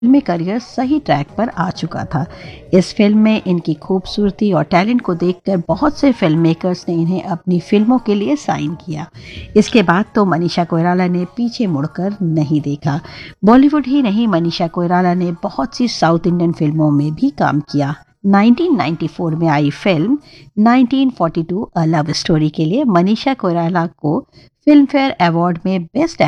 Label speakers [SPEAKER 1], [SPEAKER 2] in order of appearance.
[SPEAKER 1] फिल्मी करियर सही ट्रैक पर आ चुका था। इस फिल्म में इनकी खूबसूरती और टैलेंट को देखकर बहुत से फिल्म मेकर्स ने इन्हें अपनी फिल्मों के लिए साइन किया। इसके बाद तो मनीषा कोइराला ने पीछे मुड़कर नहीं देखा। बॉलीवुड ही नहीं, मनीषा कोइराला ने बहुत सी साउथ इंडियन फिल्मों में भी काम किया। 1994 में आई फिल्म 1942 अ लव स्टोरी के लिए मनीषा कोइराला को फिल्म फेयर अवार्ड में बेस्ट